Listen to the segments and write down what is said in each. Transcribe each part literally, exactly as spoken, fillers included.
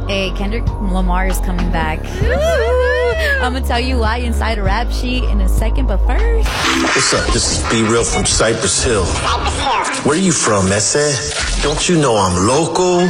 Hey, Kendrick Lamar is coming back. I'm gonna tell you why inside a rap sheet in a second, but first. What's up? This is B Real from Cypress Hill. Where are you from, Ese? Don't you know I'm local?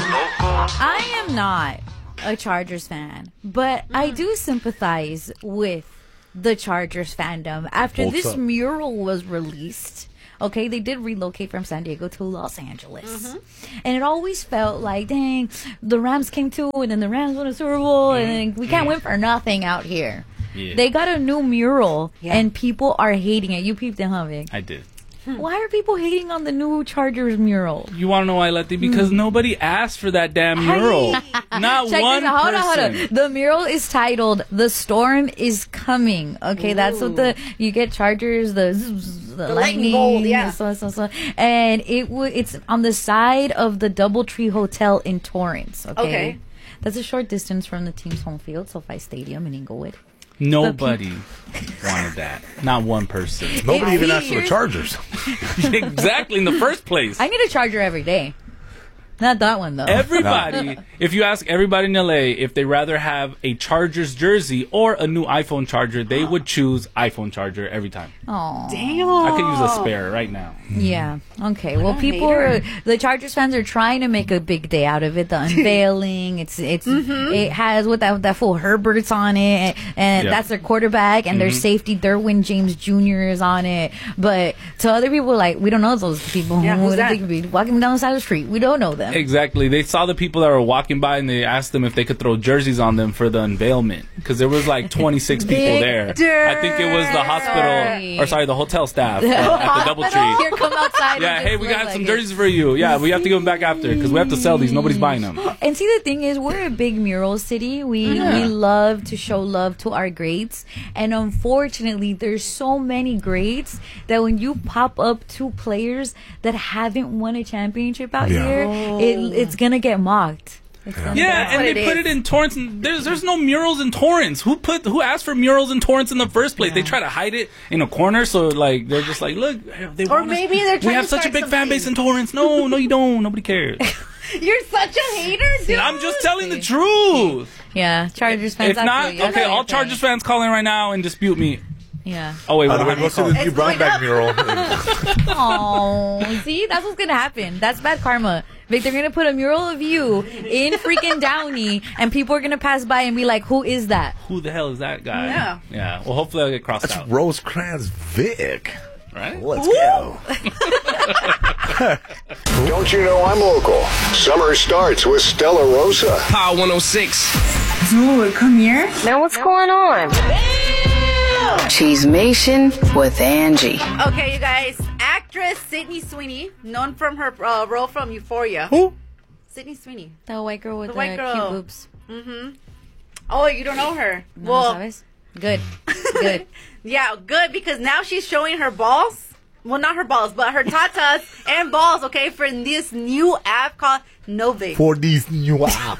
I am not a Chargers fan, but I do sympathize with the Chargers fandom after Holds this up. mural was released. Okay, they did relocate from San Diego to Los Angeles. Mm-hmm. And it always felt like, dang, the Rams came too, and then the Rams won a Super Bowl, mm-hmm. and we can't win for nothing out here. Yeah. They got a new mural, yeah. and people are hating it. You peeped it, huh, Vic? I did. Why are people hating on the new Chargers mural? You want to know why, Letty? Because mm. nobody asked for that damn mural. Not Check one this out. Hold person. on, hold on. The mural is titled "The Storm is Coming." Okay, Ooh. That's what the you get Chargers the the, the lightning, bolt, yeah. So, so, so. And it w- it's on the side of the DoubleTree Hotel in Torrance. Okay? okay, that's a short distance from the team's home field, SoFi Stadium in Inglewood. Nobody wanted that. Not one person. Nobody even asked for the Chargers. Exactly, in the first place. I need a charger every day. Not that one, though. Everybody, if you ask everybody in L A if they rather have a Chargers jersey or a new iPhone charger, they would choose iPhone charger every time. Oh, damn! I could use a spare right now. Yeah. Okay. Well, people are the Chargers fans are trying to make a big day out of it. The unveiling. it's it's mm-hmm. it has what that that full Herbert's on it, and, and yeah. that's their quarterback, and mm-hmm. their safety Derwin James Junior is on it. But to other people, like we don't know those people. Yeah, who's that? They could be walking down the side of the street. We don't know them. Exactly. They saw the people that were walking by and they asked them if they could throw jerseys on them for the unveilment because there was like twenty-six people there. I think it was the hospital, sorry. or sorry, the hotel staff uh, at the DoubleTree. Here, come outside. Yeah, hey, we got like some it. jerseys for you. Yeah, we have to give them back after because we have to sell these. Nobody's buying them. And see, the thing is, we're a big mural city. We yeah. we love to show love to our greats, and unfortunately, there's so many greats that when you pop up to players that haven't won a championship out yeah. here, oh. it it's gonna get mocked. Yeah, yeah and they put is. it in Torrance. And there's there's no murals in Torrance. Who put who asked for murals in Torrance in the first place? Yeah. They try to hide it in a corner, so like they're just like, look, they or maybe us. they're trying we have to such a big something. fan base in Torrance. No, no, you don't. Nobody cares. You're such a hater, dude. I'm just telling the truth. Yeah, Chargers fans. If not, okay, all Chargers fans call in right now and dispute me. Yeah. Oh wait, by what the way, go see the new Brownback mural. Oh, see, that's what's gonna happen. That's bad karma. Vic, they're gonna put a mural of you in freaking Downey, and people are gonna pass by and be like, "Who is that? Who the hell is that guy?" Yeah. Yeah. Well, hopefully I'll get crossed that's out. That's Rosecrans Vic. Right? Let's Ooh. go. Don't you know I'm local? Summer starts with Stella Rosa. Power one oh six. Dude, come here. Now what's going on? Cheesemation with Angie. Okay, you guys. Actress Sydney Sweeney, known from her uh, role from Euphoria. Who? Sydney Sweeney. The white girl with the, the, white girl. cute boobs. Mm-hmm. Oh, you don't know her? No, well, sabes? Good. Good. Yeah, good, because now she's showing her balls. Well, not her balls, but her tatas and balls, okay, for this new app called Novig. For this new app.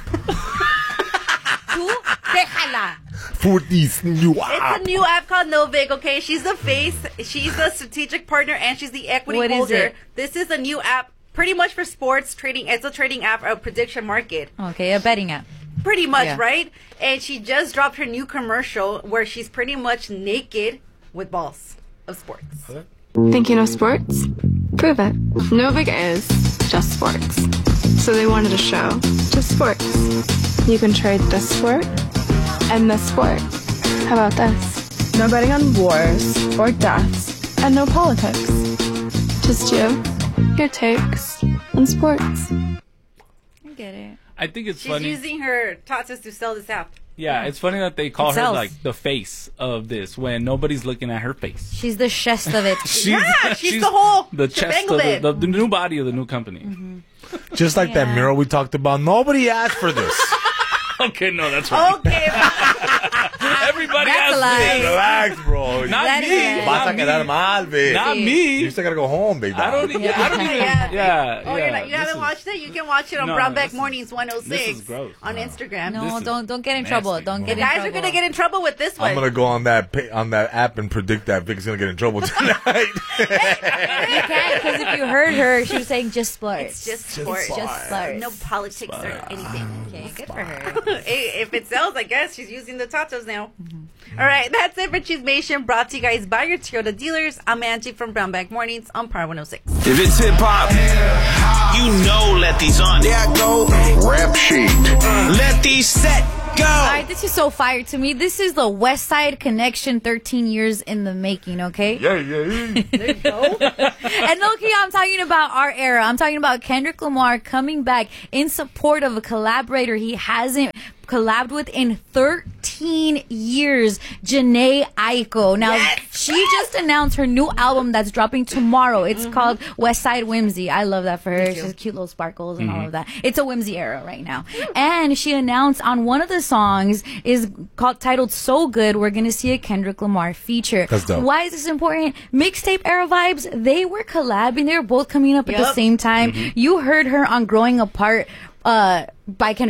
For this new app. It's a new app called Novig, okay? She's the face, she's the strategic partner, and she's the equity what holder. Is it? This is a new app pretty much for sports trading. It's a trading app, a prediction market. Okay, a betting app. Pretty much, yeah. right? And she just dropped her new commercial where she's pretty much naked with balls of sports. Think you know sports? Prove it. Novig is just sports. So they wanted a show. Just sports. You can trade this sport and this sport. How about this? No betting on wars or deaths and no politics. Just you, your takes, and sports. I get it. I think it's She's funny. She's using her tatas to sell this app. Yeah, it's funny that they call her like the face of this when nobody's looking at her face. She's the chest of it. she's, yeah, she's, she's the whole the chest of the, the, the new body of the new company. Mm-hmm. Just like yeah. that mural we talked about. Nobody asked for this. Okay, no, that's right. Okay. Everybody That's has a lie. this. Relax, bro. Not That me. is- Vas Not a quedar me. mal, bitch. Not me. You still gotta go home, big dog. I don't even. I don't even. Yeah. Yeah. Oh, yeah. you're not, you This haven't is- watched it? You can watch it on No, Brownback this is- Mornings one oh six this is gross. on Instagram. No, This is don't don't get in nasty. trouble. Don't get in Guys trouble. are gonna get in trouble with this one. I'm gonna go on that pa- on that app and predict that Vic's gonna get in trouble tonight. You can't, because if you heard her, she was saying just sports. It's just sports. just sports. No politics or anything. Okay, good for her. Hey, if it sells, I guess she's using the tatas now. All right, that's it for Chismation, brought to you guys by your Toyota dealers. I'm Angie from Brownback Mornings on Power one oh six. If it's hip hop, you know let these on. There I go. Rap Sheet. Let these set go. All right, this is so fire to me. This is the West Side Connection, thirteen years in the making, okay? yeah, yeah, yeah. There you go. And low-key, I'm talking about our era. I'm talking about Kendrick Lamar coming back in support of a collaborator he hasn't collabed with in thirteen years, Janae Aiko. Now, Yes. she just announced her new album that's dropping tomorrow. It's Mm-hmm. called West Side Whimsy. I love that for her. She's cute little sparkles and all of that. It's a whimsy era right now. And she announced on one of the songs is called titled So Good, we're going to see a Kendrick Lamar feature. That's dope. Why is this important? Mixtape era vibes, they were collabing. They were both coming up at the Yup. same time. You heard her on Growing Apart uh, by Kendrick